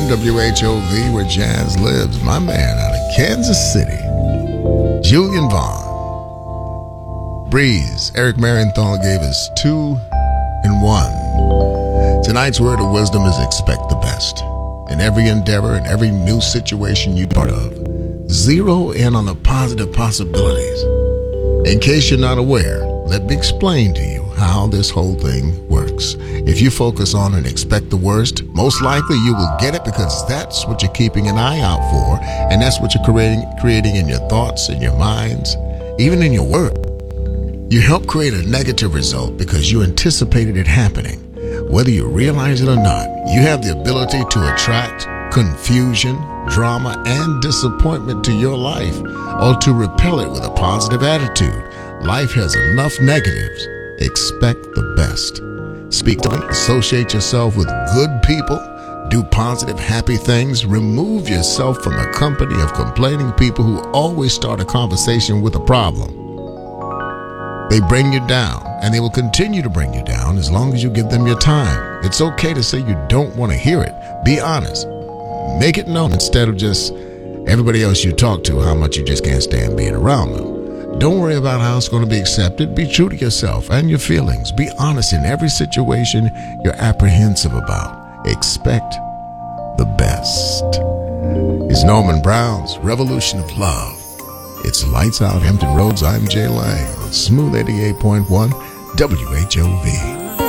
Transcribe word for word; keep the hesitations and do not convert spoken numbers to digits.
W H O V, where jazz lives. My man out of Kansas City, Julian Vaughn. Breeze, Eric Marienthal gave us two and one. Tonight's word of wisdom is expect the best. In every endeavor, in every new situation you're part of, zero in on the positive possibilities. In case you're not aware, let me explain to you how this whole thing works. If you focus on and expect the worst, most likely you will get it, because that's what you're keeping an eye out for, and that's what you're creating, creating in your thoughts, in your minds, even in your work. You help create a negative result because you anticipated it happening. Whether you realize it or not, you have the ability to attract confusion, drama, and disappointment to your life, or to repel it with a positive attitude. Life has enough negatives. Expect the best. Speak to them. Associate yourself with good people. Do positive, happy things. Remove yourself from a company of complaining people who always start a conversation with a problem. They bring you down, and they will continue to bring you down as long as you give them your time. It's okay to say you don't want to hear it. Be honest. Make it known, instead of just everybody else you talk to, how much you just can't stand being around them. Don't worry about how it's going to be accepted. Be true to yourself and your feelings. Be honest in every situation you're apprehensive about. Expect the best. It's Norman Brown's Revolution of Love. It's Lights Out, Hampton Roads. I'm Jay Lang. Smooth eighty-eight point one W H O V.